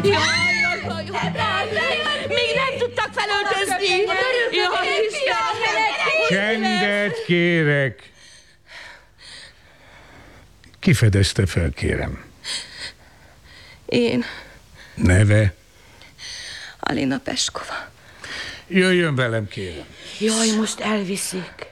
Jaj, még nem tudtak felöltözni. Csendet kérek. Ki fedezte fel, kérem? Én, Neve? Alina Peskova. Jöjjön velem, kérem. Jaj, most elviszik.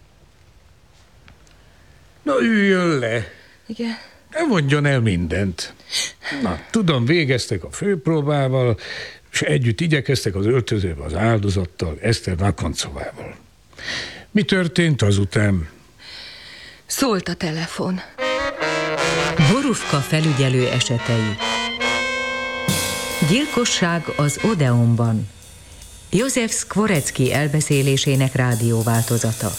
Na, üljön le. Igen. Ne mondjon el mindent. Na, tudom, végeztek a főpróbával, és együtt igyekeztek az öltözőbe az áldozattal, Eszter Nakoncovával. Mi történt azután? Szólt a telefon. Borufka felügyelő esetei. Gyilkosság az Odeonban. József Szkvorecki elbeszélésének rádióváltozata.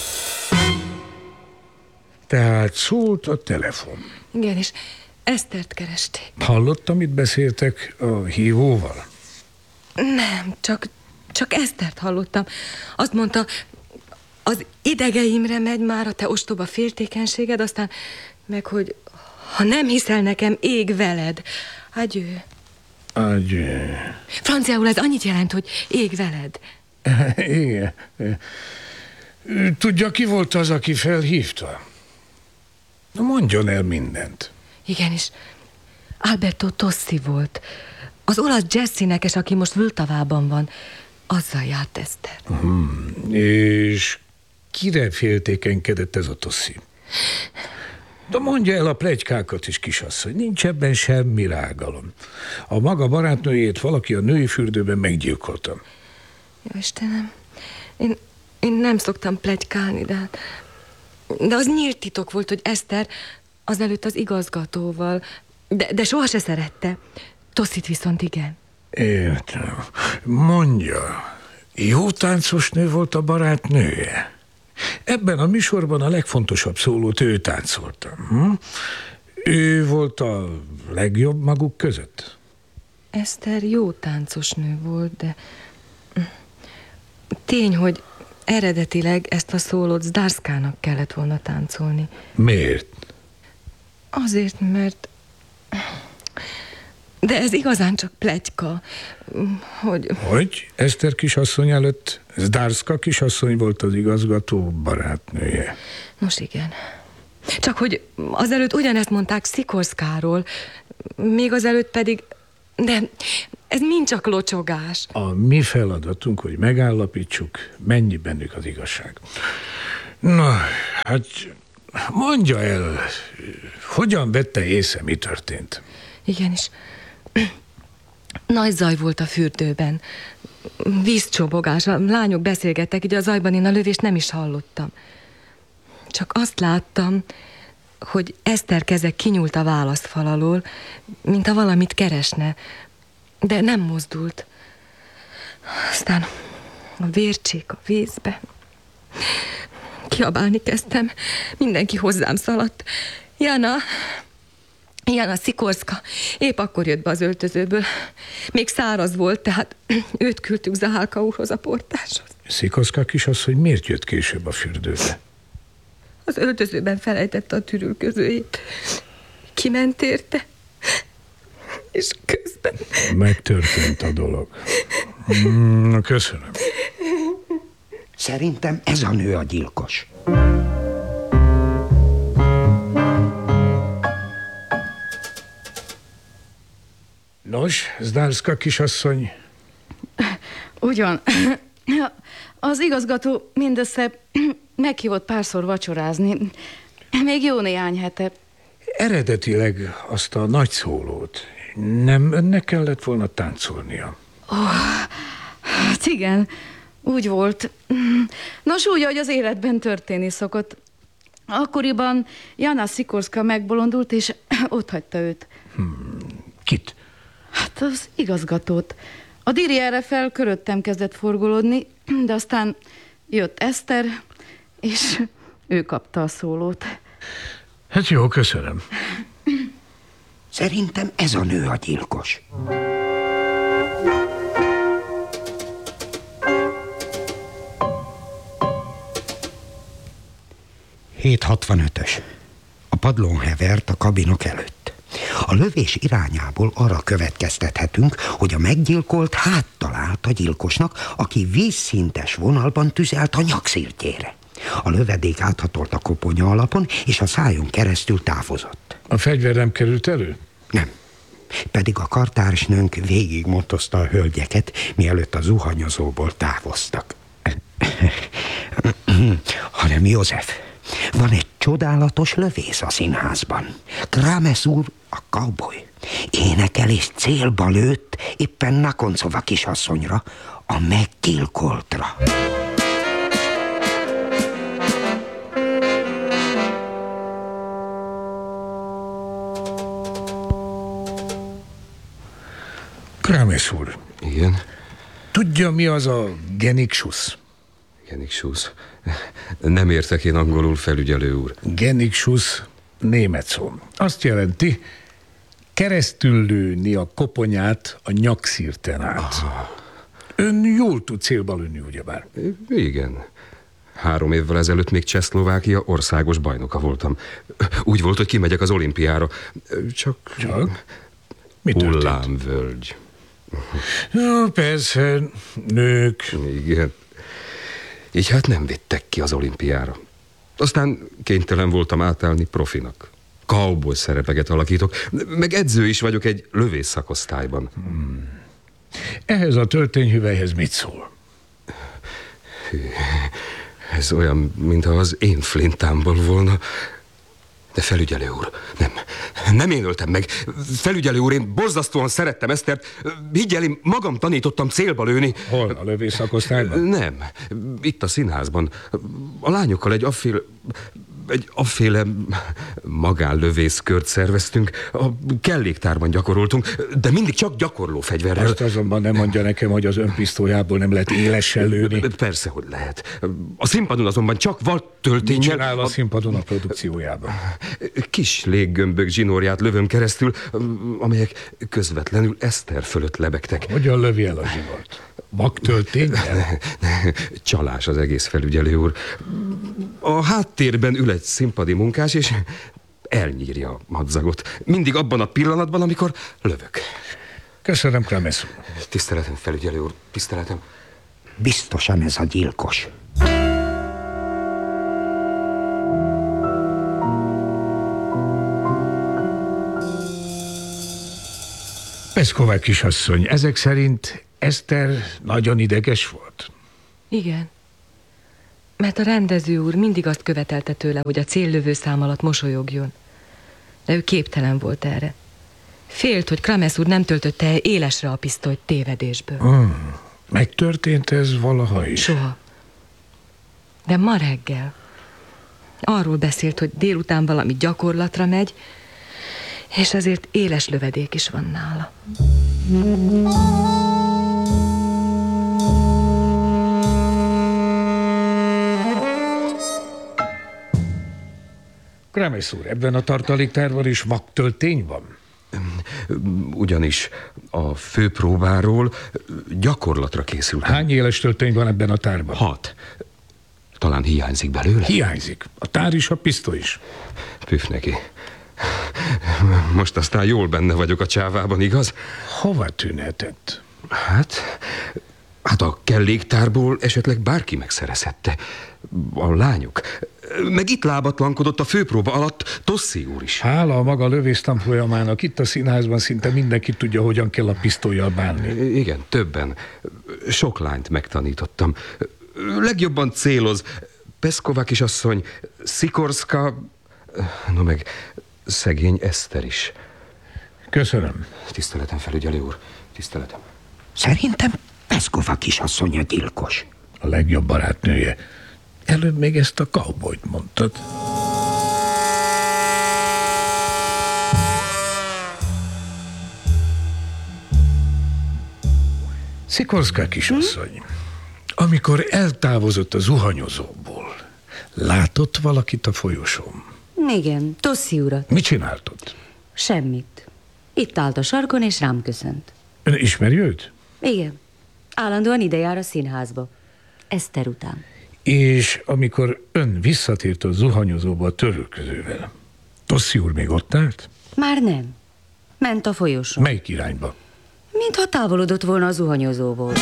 Tehát szólt a telefon. Igen, és Esztert keresték. Hallottam, mit beszéltek a hívóval? Nem, csak Esztert hallottam. Azt mondta, az idegeimre megy már a te ostoba féltékenységed, aztán meg, hogy ha nem hiszel nekem, ég veled. Adjő. Adjő. Franciául ez annyit jelent, hogy ég veled. Igen. Tudja, ki volt az, aki felhívta? Na, mondjon el mindent. Igenis, Alberto Tossi volt. Az olasz jazz-énekes, aki most Vltavában van. Azzal járt Eszter. És kire féltékenykedett ez a Tossi? De mondja el a pletykákat is, kisasszony. Nincs ebben semmi rágalom. A maga barátnőjét valaki a női fürdőben meggyilkolta. Jó Istenem, én nem szoktam pletykálni, de az nyílt titok volt, hogy Eszter azelőtt az igazgatóval, de soha se szerette. Tossit viszont igen. Értem. Mondja, jó táncos nő volt a barátnője? Ebben a műsorban a legfontosabb szólót ő táncolta. Ő volt a legjobb maguk között? Eszter jó táncos nő volt, de tény, hogy eredetileg ezt a szólót Zdarskának kellett volna táncolni. Miért? Azért, mert... De ez igazán csak pletyka, hogy... Hogy? Eszter kisasszony előtt Zdarska kisasszony volt az igazgató barátnője. Nos igen. Csak hogy azelőtt ugyanezt mondták Szikorszkáról, még azelőtt pedig... De ez mind csak locsogás. A mi feladatunk, hogy megállapítsuk, mennyi bennük az igazság. Na, hát mondja el, hogyan vette észre, mi történt? Igenis. Nagy zaj volt a fürdőben. Vízcsobogás, a lányok beszélgettek, így a zajban én a lövést nem is hallottam. Csak azt láttam, hogy Eszter keze kinyúlt a válaszfal alól, mint ha valamit keresne, de nem mozdult. Aztán a vércsék a vízbe. Kiabálni kezdtem, mindenki hozzám szaladt. Jana Szikorszka épp akkor jött be az öltözőből. Még száraz volt, tehát őt küldtük Zahálka úrhoz, a portáshoz. Szikorszka kisasszony miért jött később a fürdőbe? Az öltözőben felejtette a tűrülközőjét. Kiment érte, és közben... Megtörtént a dolog. Köszönöm. Szerintem ez a nő a gyilkos. Nos, Zdarska kisasszony? Ugyan. Az igazgató mindössze meghívott párszor vacsorázni. Még jó néhány hete. Eredetileg azt a nagy szólót nem önnek kellett volna táncolnia? Hát igen, úgy volt. Nos, úgy, ahogy az életben történni szokott. Akkoriban Jana Szikorszka megbolondult, és ott hagyta őt. Kit? Hát az igazgatót. A Diri erre fel köröttem kezdett forgolódni, de aztán jött Eszter, és ő kapta a szólót. Hát jó, köszönöm. Szerintem ez a nő a gyilkos. ...7:65-ös. A padlón hevert a kabinok előtt. A lövés irányából arra következtethetünk, hogy a meggyilkolt háttal állt a gyilkosnak, aki vízszintes vonalban tüzelt a nyakszirtjére. A lövedék áthatolt a koponya alapon, és a szájon keresztül távozott. A fegyver nem került elő? Nem. Pedig a kartársnőnk végigmotozta a hölgyeket, mielőtt a zuhanyozóból távoztak. Hanem József, van egy csodálatos lövész a színházban. Krames úr, a cowboy. Énekel és célba lőtt éppen Nakoncova kisasszonyra, a meggyilkoltra. Krames úr. Igen? Tudja, mi az a Geniksus? Geniksus. Nem értek én angolul, felügyelő úr. Geniksus német szó. Azt jelenti, keresztül lőni a koponyát a nyakszirten át. Ön jól tud célba lőni, ugyebár? Igen. 3 évvel ezelőtt még Csehszlovákia országos bajnoka voltam. Úgy volt, hogy kimegyek az olimpiára. Csak? Mi történt? Hullámvölgy. Ja, persze, nők. Igen. Így hát nem vittek ki az olimpiára. Aztán kénytelen voltam átállni profinak. Cowboy szerepeket alakítok, meg edző is vagyok egy lövész szakosztályban. Ehhez a töltényhüvelyhez mit szól? Ez olyan, mintha az én flintámból volna. De felügyelő úr, nem én öltem meg. Felügyelő úr, én borzasztóan szerettem Esztert. Higgyel, én magam tanítottam célba lőni. Hol? A lövész szakosztályban? Nem, itt a színházban. A lányokkal egy afféle magánlövészkört szerveztünk. A kelléktárban gyakoroltunk, de mindig csak gyakorló fegyverrel. Azt azonban nem mondja nekem, hogy az önpisztolyából nem lehet élessel lőni. Persze, hogy lehet. A színpadon azonban csak vadtölténnyel... Mit csinál a színpadon a produkciójában? Kis léggömbök zsinórját lövöm keresztül, amelyek közvetlenül Eszter fölött lebegtek. Hogyan lövi el a zsinort? Vaktölténnyel? Csalás az egész, felügyelő úr. A háttérben ül egy színpadi munkás, és elnyírja a madzagot. Mindig abban a pillanatban, amikor lövök. Köszönöm, Krames úr. Tiszteletem, felügyelő úr, tiszteletem. Biztosan ez a gyilkos. Peszková kisasszony, ezek szerint Eszter nagyon ideges volt? Igen. Mert a rendező úr mindig azt követelte tőle, hogy a céllövőszám alatt mosolyogjon. De ő képtelen volt erre. Félt, hogy Krames úr nem töltötte el élesre a pisztolyt tévedésből. Megtörtént ez valaha is? Soha. De ma reggel arról beszélt, hogy délután valami gyakorlatra megy, és ezért éles lövedék is van nála. Krames úr, ebben a tartaléktárban is vaktöltény van? Ugyanis a főpróbáról gyakorlatra készültem. Hány éles töltény van ebben a tárban? 6. Talán hiányzik belőle? Hiányzik. A tár is, a pisztoly is. Püff neki. Most aztán jól benne vagyok a csávában, igaz? Hova tűnhetett? Hát a kelléktárból esetleg bárki megszerezhette. A lányok. Meg itt lábatlankodott a főpróba alatt Tosszi úr is. Hála a maga lövésztanfolyamának, itt a színházban szinte mindenki tudja, hogyan kell a pisztollyal bánni. Igen, többen. Sok lányt megtanítottam. Legjobban céloz Peszková kisasszony, Szikorszka, no meg szegény Eszter is. Köszönöm. Tiszteletem, felügyelő úr, tiszteletem. Szerintem Peszkova kisasszony a gyilkos. A legjobb barátnője. Előbb még ezt a cowboyt mondtad. Szikorszka kisasszony, amikor eltávozott a zuhanyozóból, látott valakit a folyosón? Igen, Tosszi urat. Mit csinált ott? Semmit. Itt állt a sarkon, és rám köszönt. Ön ismeri őt? Igen. Állandóan ide jár a színházba. Eszter után. És amikor ön visszatért a zuhanyozóba a törölközővel, Tosszi úr még ott állt? Már nem. Ment a folyosón. Melyik irányba? Mintha távolodott volna a zuhanyozóból.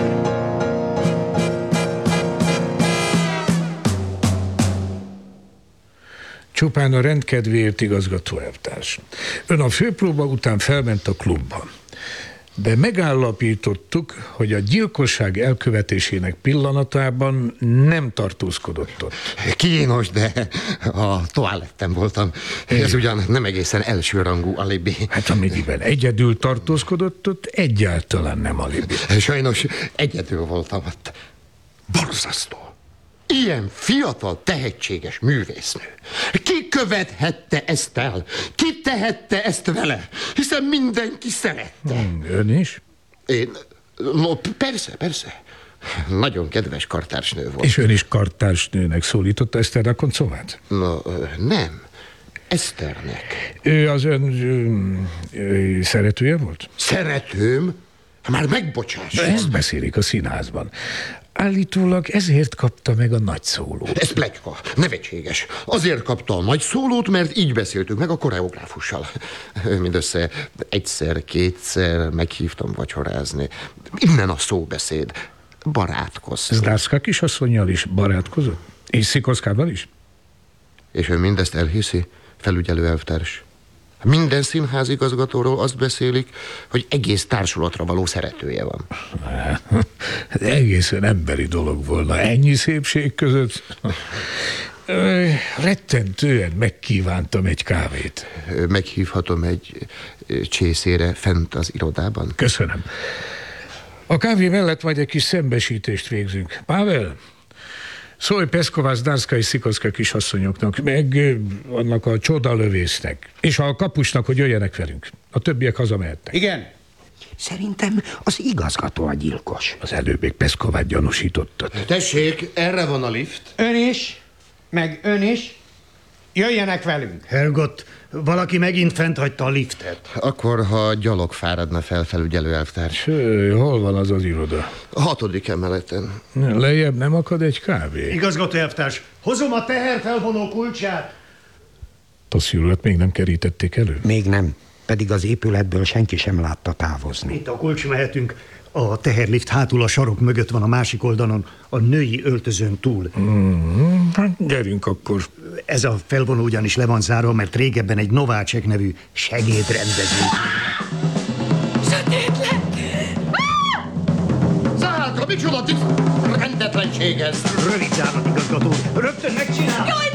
Csupán a rendkedvéért, igazgató elvtárs. Ön a főpróba után felment a klubba. De megállapítottuk, hogy a gyilkosság elkövetésének pillanatában nem tartózkodott ott. Kínos, de a toaletten voltam. Ez ugyan nem egészen elsőrangú alibi. Hát amennyiben egyedül tartózkodott ott, egyáltalán nem alibi. Sajnos egyedül voltam ott. Borzasztó. Ilyen fiatal, tehetséges művésznő. Ki követhette ezt el? Ki tehette ezt vele? Hiszen mindenki szerette. Ön is? Én? No, persze. Nagyon kedves kartársnő volt. És ön is kartársnőnek szólította Eszter Rakoncovát? No, nem. Eszternek. Ő az ön szeretője volt? Szeretőm? Már megbocsássa. Ezt beszélik a színházban. Állítólag ezért kapta meg a nagy szólót. Ez pletyka, nevetséges. Azért kapta a nagy szólót, mert így beszéltük meg a koreográfussal. Mindössze egyszer-kétszer meghívtam vacsorázni. Innen a szóbeszéd. Barátkoztunk. Zdarszka kisasszonnyal is barátkozott? És Szikorszkával is? És ön mindezt elhiszi, felügyelő elvtárs? Minden színházigazgatóról azt beszélik, hogy egész társulatra való szeretője van. Egészen emberi dolog volna. Ennyi szépség között. Rettentően megkívántam egy kávét. Meghívhatom egy csészére fent az irodában? Köszönöm. A kávé mellett majd egy kis szembesítést végzünk. Pável, szólj Peszková, Zdarszka és Szikorszka kisasszonyoknak, meg annak a csodalövésznek, és a kapusnak, hogy jöjjenek velünk. A többiek hazamehetnek. Igen. Szerintem az igazgató a gyilkos. Az előbb még Peszkovát gyanúsítottad. Tessék, erre van a lift. Ön is, meg ön is. Jöjjenek velünk. Hergott, valaki megint fent hagyta a liftet. Akkor, ha gyalog fáradna fel, felügyelő elvtárs. Hol van az az iroda? A 6. emeleten. Lejjebb nem akad egy kávé? Igazgató elvtárs, hozom a teherfelvonó kulcsát. Tosszi urat még nem kerítették elő? Még nem, pedig az épületből senki sem látta távozni. Itt a kulcs, mehetünk. A teherlift hátul a sarok mögött van, a másik oldalon, a női öltözőn túl. Hát gyerünk akkor. Ez a felvonó ugyanis le van zárva, mert régebben egy Novácsek nevű segédrendező. Sötét lett! Zárka, micsoda rendetlenség ez? Rövid zárlat, igazgató. Rögtön megcsinál. Jaj,